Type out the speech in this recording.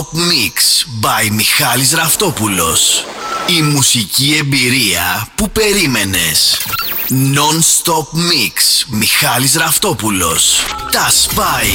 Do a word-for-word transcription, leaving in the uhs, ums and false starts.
Mix by Μιχάλης Ραφτόπουλος. Η μουσική εμπειρία που περίμενες. Non-stop mix Μιχάλης Ραφτόπουλος. Τα σπάει.